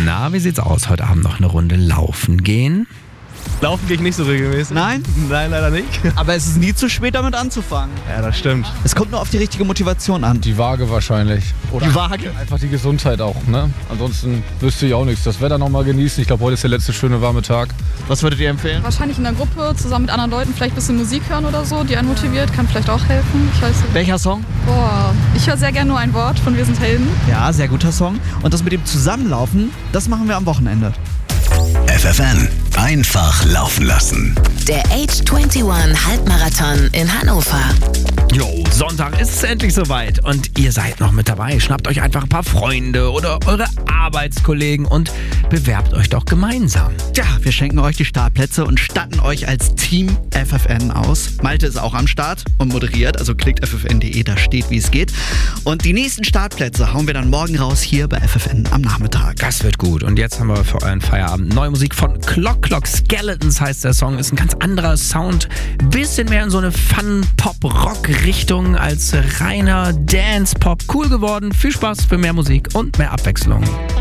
Na, wie sieht's aus? Heute Abend noch eine Runde laufen gehen? Laufen gehe ich nicht so regelmäßig. Nein? Nein, leider nicht. Aber es ist nie zu spät, damit anzufangen. Ja, das stimmt. Es kommt nur auf die richtige Motivation an. Die Waage wahrscheinlich. Oder Die Waage. einfach die Gesundheit auch, ne? Ansonsten wüsste ich auch nichts. Das Wetter noch mal genießen. Ich glaube, heute ist der letzte schöne warme Tag. Was würdet ihr empfehlen? Wahrscheinlich in der Gruppe, zusammen mit anderen Leuten, vielleicht ein bisschen Musik hören oder so, die einen motiviert, kann vielleicht auch helfen. Ich weiß nicht. Welcher Song? Boah, ich höre sehr gerne nur ein Wort von Wir sind Helden. Ja, sehr guter Song. Und das mit dem Zusammenlaufen, das machen wir am Wochenende. FFN, einfach laufen lassen. Der Age 21 Halbmarathon in Hannover. Jo, Sonntag ist es endlich soweit und ihr seid noch mit dabei. Schnappt euch einfach ein paar Freunde oder eure Arbeitskollegen und bewerbt euch doch gemeinsam. Tja, wir schenken euch die Startplätze und statten euch als Team FFN aus. Malte ist auch am Start und moderiert, also klickt ffn.de, da steht, wie es geht. Und die nächsten Startplätze hauen wir dann morgen raus hier bei FFN am Nachmittag. Das wird gut. Und jetzt haben wir für euren Feierabend neue Musik von Clock Skeletons heißt der Song. Ist ein ganz anderer Sound. Bisschen mehr in so eine Fun-Pop-Rock-Richtung als reiner Dance-Pop. Cool geworden. Viel Spaß für mehr Musik und mehr Abwechslung.